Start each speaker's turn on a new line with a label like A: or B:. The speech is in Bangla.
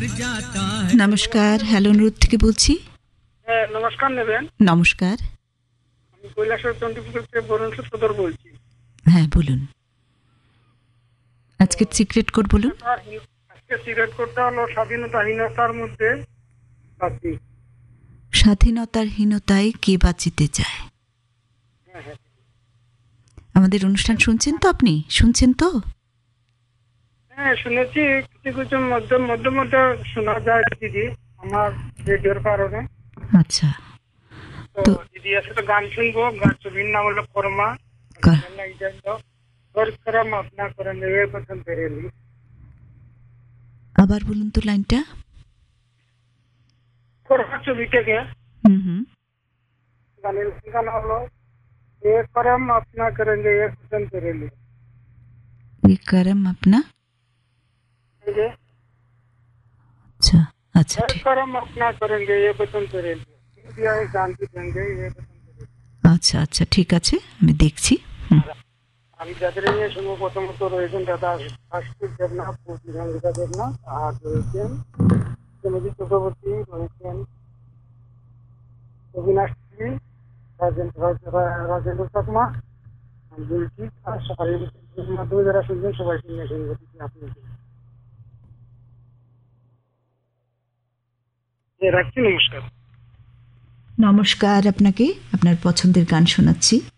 A: নমস্কার, হ্যালো অনুরোধ থেকে বলছি।
B: হ্যাঁ, নমস্কার নেবেন।
A: নমস্কার।
B: আমি কৈলাসহর চণ্ডীপুর থেকে বরুণ সূত্রধর বলছি।
A: হ্যাঁ, বলুন। আজকের সিক্রেট কোড বলুন।
B: আজকে সিগারেট করতে হলো স্বাধীনতাহীনতার মধ্যে বাঁচি।
A: স্বাধীনতার হীনতায় কে বাঁচিতে চায়?
B: হ্যাঁ হ্যাঁ
A: আমাদের অনুষ্ঠান শুনছেন তো আপনি? শুনছেন তো?
B: হ্যাঁ, শুনেছি। কিছু কিছু মধ্যে মধ্যে মধ্যে শোনা যায় দিদি, আমার রেডিওর কারণে।
A: আচ্ছা।
B: তো
A: তো
B: দিদি আসলে গান শুনবো। গান ছবির নাম হলো কর্মা।
A: কা-
B: कर्म अपना करेंगे ये पसंद करेंगे।
A: আবার বলুন তো লাইনটা।
B: কর্মা ছবি থেকে
A: হুম।
B: গানের গান হলো ये कर्म अपना करेंगे ये पसंद करेंगे।
A: ये कर्म अपना।
B: ठीक है।
A: আচ্ছা আচ্ছা,
B: हर
A: ঠিক।
B: कर्म अपना करेंगे ये पसंद करेंगे। इंडिया में शांति देंगे ये पसंद करेंगे।
A: আচ্ছা আচ্ছা, ঠিক আছে, আমি দেখছি। হুম।
B: আমি যাদের নিয়ে শুনবো প্রথমত রয়েছেন দাদা ভাস্কর দেবনাথ, প্রতিভাঙ্গিতা দেবনাথ, আর রয়েছেন শ্রীমতী চক্রবর্তী, রয়েছেন অবিনাশ শ্রী, রাজেন্দ্র চাকমা, বলছি আর সকালের মাধ্যমে যারা শুনছেন সবাই শুনে শুনবো আপনি। রাখছি, নমস্কার।
A: নমস্কার আপনাকে। আপনার পছন্দের গান শোনাচ্ছি।